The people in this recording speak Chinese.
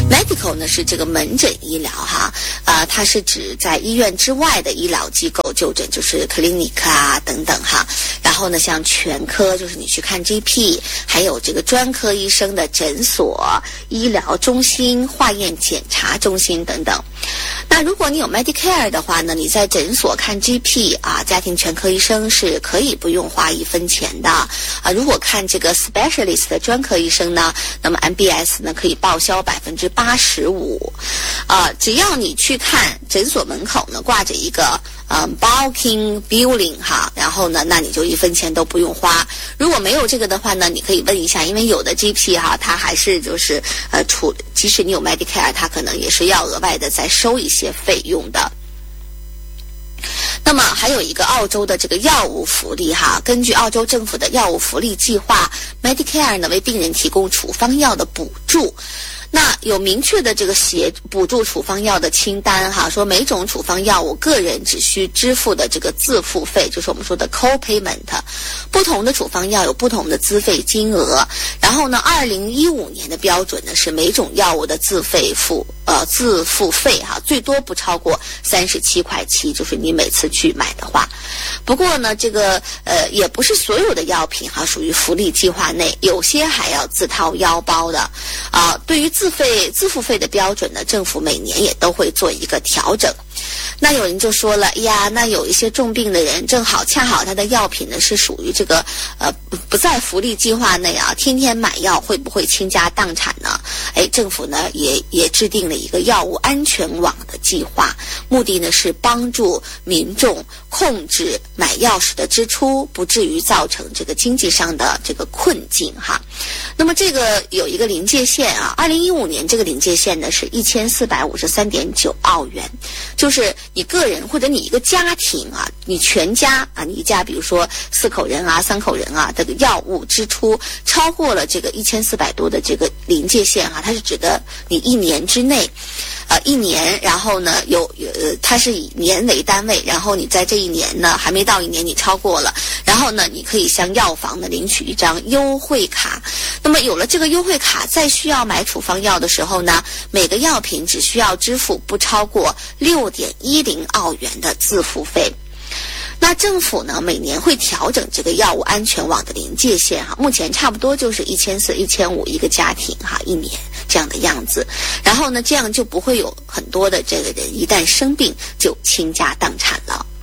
Medical 呢是这个门诊医疗哈，它是指在医院之外的医疗机构就诊，就是 clinic 啊等等哈。然后呢，像全科就是你去看 GP， 还有这个专科医生的诊所、医疗中心、化验检查中心等等。那如果你有 Medicare 的话呢，你在诊所看 GP 啊，家庭全科医生是可以不用花1分钱的啊。如果看这个 specialist 的专科医生呢，那么 MBS 呢可以报销85%啊。只要你去看诊所门口呢挂着一个bulking billing 哈，然后呢，那你就1分钱都不用花。如果没有这个的话呢，你可以问一下，因为有的 GP 哈，它还是就是即使你有 Medicare， 它可能也是要额外的再收一些费用的。那么还有一个澳洲的这个药物福利哈，根据澳洲政府的药物福利计划 ，Medicare 呢为病人提供处方药的补助。那有明确的这个补助处方药的清单哈，说每种处方药物个人只需支付的这个自付费，就是我们说的 co-payment， 不同的处方药有不同的资费金额。然后呢，2015年的标准呢是每种药物的自付费哈，最多不超过37.7块，就是你每次去买的话。不过呢，这个也不是所有的药品哈属于福利计划内，有些还要自掏腰包的啊。对于自付费的标准呢，政府每年也都会做一个调整。那有人就说了，呀，那有一些重病的人，恰好他的药品呢是属于这个不在福利计划内啊，天天买药会不会倾家荡产呢？政府呢也制定了一个药物安全网的计划，目的呢是帮助民众控制买药时的支出，不至于造成这个经济上的这个困境哈。那么这个有一个临界线啊，2015年这个临界线呢是1453.9澳元，就是你个人或者你一个家庭啊，你全家啊，你一家比如说4口人啊、3口人啊，这个药物支出超过了这个1400多的这个临界线哈，它是指的你1年之内。1年，然后呢它是以年为单位，然后你在这1年呢还没到1年你超过了，然后呢你可以向药房呢领取一张优惠卡。那么有了这个优惠卡，再需要买处方药的时候呢，每个药品只需要支付不超过6.10澳元的自付费。那政府呢每年会调整这个药物安全网的临界线哈，目前差不多就是1400、1500一个家庭哈，1年这样的样子。然后呢，这样就不会有很多的这个人一旦生病就倾家荡产了。